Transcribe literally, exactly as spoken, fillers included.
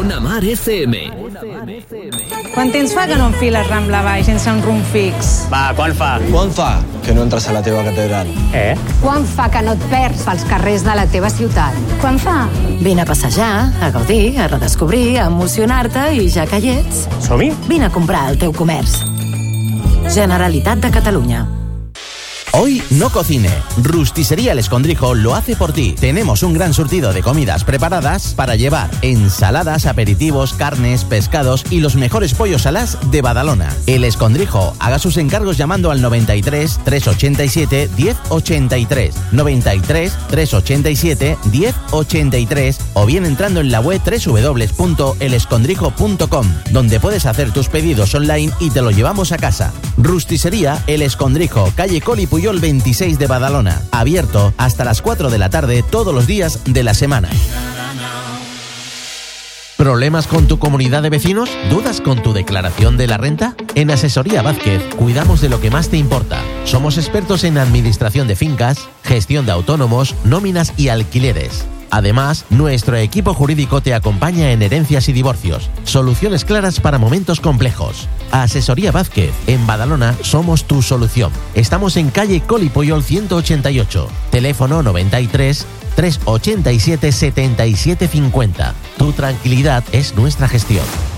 Ona Mar F M. Quant temps fa que no enfiles Rambla Baix sense un rumb fix? Va, quan fa? Quan fa que no entres a la teva catedral? Eh? Quan fa que no et perds pels carrers de la teva ciutat? Quan fa? Vine a passejar, a gaudir, a redescobrir, a emocionar-te i ja que hi ets, som-hi? vine a comprar al teu comerç. Generalitat de Catalunya. Hoy no cocine. Rusticería El Escondrijo lo hace por ti. Tenemos un gran surtido de comidas preparadas para llevar: ensaladas, aperitivos, carnes, pescados y los mejores pollos alas de Badalona. El Escondrijo. Haga sus encargos llamando al noventa y tres, trescientos ochenta y siete, diez ochenta y tres, noventa y tres, trescientos ochenta y siete, diez ochenta y tres o bien entrando en la web doble u doble u doble u punto el escondrijo punto com, donde puedes hacer tus pedidos online y te lo llevamos a casa. Rusticería El Escondrijo, calle Coli Puyol veintiséis de Badalona. Abierto hasta las cuatro de la tarde todos los días de la semana. ¿Problemas con tu comunidad de vecinos? ¿Dudas con tu declaración de la renta? En Asesoría Vázquez cuidamos de lo que más te importa. Somos expertos en administración de fincas, gestión de autónomos, nóminas y alquileres. Además, nuestro equipo jurídico te acompaña en herencias y divorcios. Soluciones claras para momentos complejos. Asesoría Vázquez. En Badalona somos tu solución. Estamos en calle Coli Puyol ciento ochenta y ocho. Teléfono noventa y tres, trescientos ochenta y siete, setenta y siete cincuenta. Tu tranquilidad es nuestra gestión.